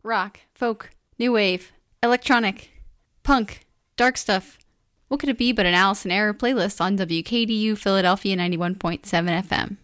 rock, folk, new wave, electronic, punk, dark stuff. What could it be but an Allison Error playlist on WKDU Philadelphia 91.7 FM?